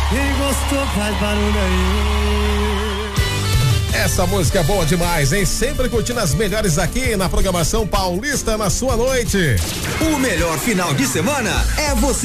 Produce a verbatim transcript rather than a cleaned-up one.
Quem gostou faz barulho aí. Essa música é boa demais, hein? Sempre curtindo as melhores aqui na programação paulista na sua noite. O melhor final de semana é você